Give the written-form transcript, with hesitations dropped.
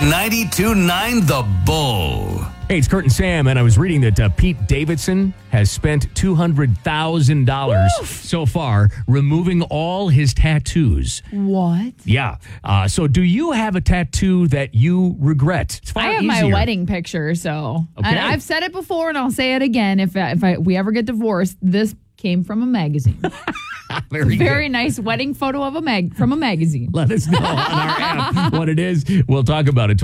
92.9 The Bull. Hey, it's Kurt and Sam, and I was reading that Pete Davidson has spent $200,000 so far removing all his tattoos. What? Yeah. So do you have a tattoo that you regret? It's far I have easier. my wedding picture, so. Okay. And I've said it before, and I'll say it again. If we ever get divorced, this came from a magazine. Very Very good. nice wedding photo of from a magazine. Let us know on our app what it is. We'll talk about it tomorrow.